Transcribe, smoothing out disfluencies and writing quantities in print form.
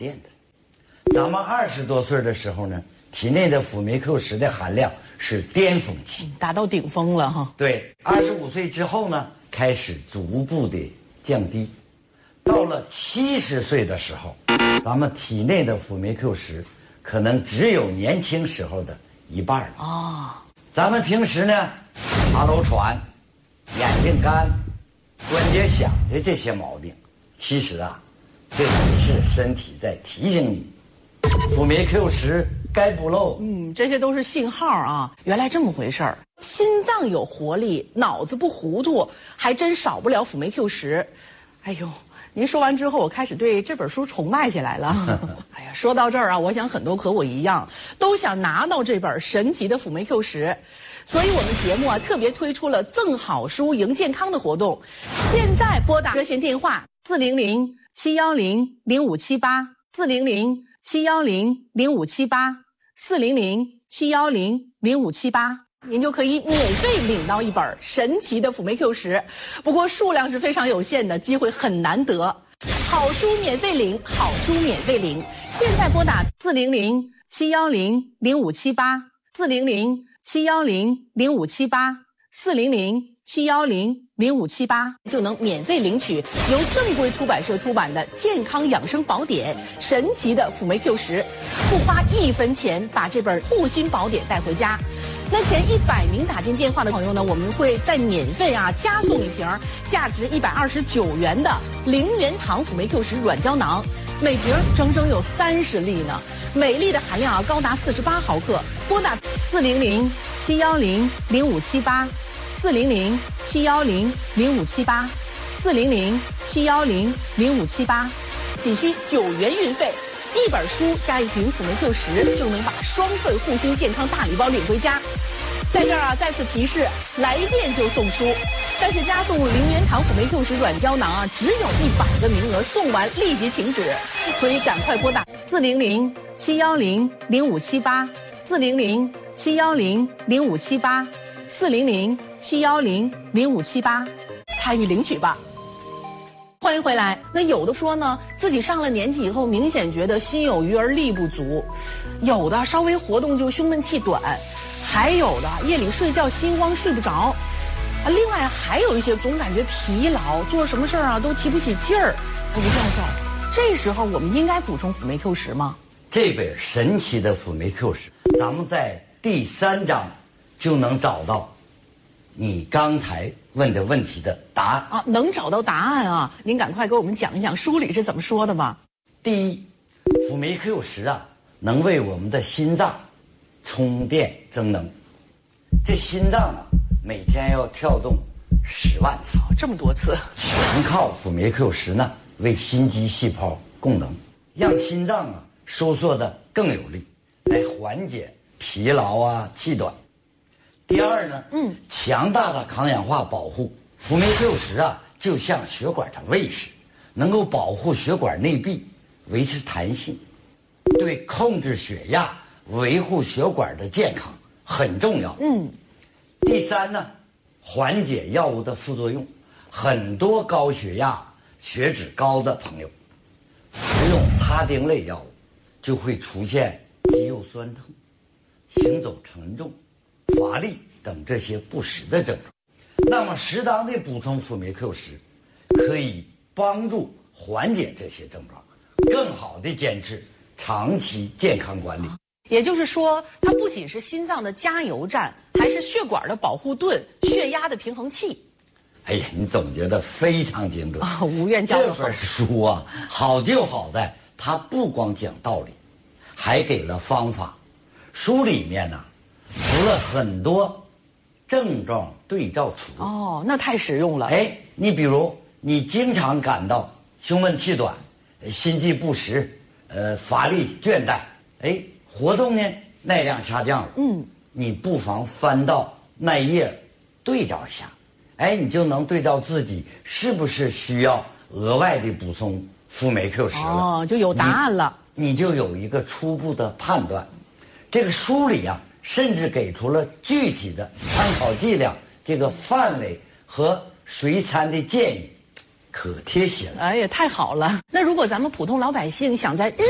电的。咱们20多岁的时候呢，体内的辅酶 Q10的含量是巅峰期， 达到顶峰了哈。 对，25岁之后呢，开始逐步的降低，到了70岁的时候，咱们体内的辅酶 Q10可能只有年轻时候的一半了。 哦， 咱们平时呢，爬楼喘、眼睛干、关节响的这些毛病，其实啊，这也是身体在提醒你，辅酶 Q10该补喽。 这些都是信号啊，原来这么回事儿。心脏有活力，脑子不糊涂，还真少不了辅酶 Q10。哎呦，您说完之后，我开始对这本书崇拜起来了。哎呀，说到这儿啊，我想很多和我一样，都想拿到这本神奇的辅酶 Q10。所以我们节目啊，特别推出了赠好书赢健康的活动。现在拨打热线电话400-710-0578，400-710-0578，400-710-0578，您就可以免费领到一本神奇的辅酶 Q10。不过数量是非常有限的，机会很难得。好书免费领，好书免费领。现在拨打400-710-0578，400-710-0578，400-710-0578，就能免费领取由正规出版社出版的健康养生宝典神奇的辅酶 Q10，不花1分钱把这本护心宝典带回家。那前100名打进电话的朋友呢，我们会再免费加送一瓶价值129元的0元堂辅酶 Q10软胶囊，每瓶整整有30粒呢，每粒的含量高达48毫克。拨打400-710-0578，400-710-0578，400-710-0578，仅需9元运费。一本书加一瓶辅酶 Q10，就能把双份护心健康大礼包领回家。在这儿再次提示，来电就送书，但是加送0元堂辅酶 Q10软胶囊只有100个名额，送完立即停止，所以赶快拨打400-710-0578，400-710-0578，400-710-0578，参与领取吧。欢迎回来。那有的说呢，自己上了年纪以后，明显觉得心有余而力不足；有的稍微活动就胸闷气短；还有的夜里睡觉心慌睡不着；另外还有一些总感觉疲劳，做什么事儿都提不起劲儿。吴教授，这时候我们应该补充辅酶 Q10吗？ 这本神奇的辅酶 Q10，咱们在第3章就能找到你刚才问的问题的答案啊，能找到答案啊！您赶快给我们讲一讲书里是怎么说的吧。 第一，辅酶 Q10能为我们的心脏充电增能。这心脏每天要跳动10万次， 这么多次， 全靠辅酶 Q10为心肌细胞供能，让心脏收缩的更有力，来缓解疲劳气短。第二呢，强大的抗氧化保护，辅酶 Q10就像血管的卫士，能够保护血管内壁，维持弹性，对控制血压、维护血管的健康很重要。第三呢，缓解药物的副作用，很多高血压、血脂高的朋友服用他汀类药物，就会出现肌肉酸痛、行走沉重、乏力等这些不适的症状。那么适当的补充辅酶 Q10，可以帮助缓解这些症状，更好的坚持长期健康管理。 也就是说，它不仅是心脏的加油站，还是血管的保护盾、血压的平衡器。 哎呀，你总结的非常精准啊！吴院教这本书好就好在它不光讲道理，还给了方法。书里面除了很多症状对照图那太实用了。 你比如你经常感到胸闷气短、心悸不时、乏力倦怠，活动呢耐量下降了，你不妨翻到那页对照一下，你就能对照自己是不是需要额外的补充辅酶 Q10了， 就有答案了， 你就有一个初步的判断。这个书里甚至给出了具体的参考剂量、这个范围和随餐的建议，可贴心了。 哎呀，太好了！那如果咱们普通老百姓想在